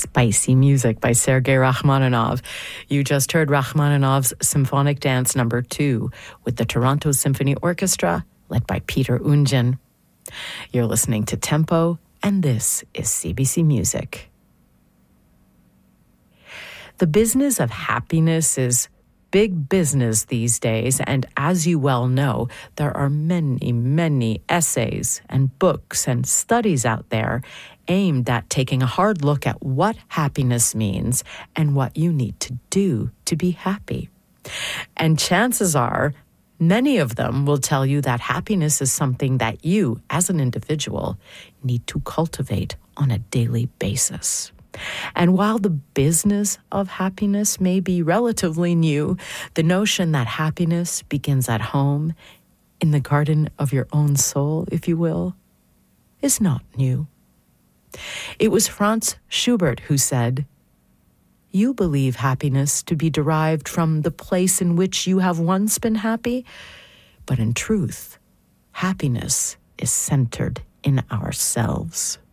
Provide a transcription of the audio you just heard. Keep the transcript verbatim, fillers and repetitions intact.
Spicy music by Sergei Rachmaninoff. You just heard Rachmaninoff's Symphonic Dance Number Two with the Toronto Symphony Orchestra, led by Peter Oundjian. You're listening to Tempo, and this is C B C Music. The business of happiness is big business these days, and as you well know, there are many, many essays and books and studies out there aimed at taking a hard look at what happiness means and what you need to do to be happy. And chances are, many of them will tell you that happiness is something that you, as an individual, need to cultivate on a daily basis. And while the business of happiness may be relatively new, the notion that happiness begins at home, in the garden of your own soul, if you will, is not new. It was Franz Schubert who said, "You believe happiness to be derived from the place in which you have once been happy, but in truth, happiness is centered in ourselves."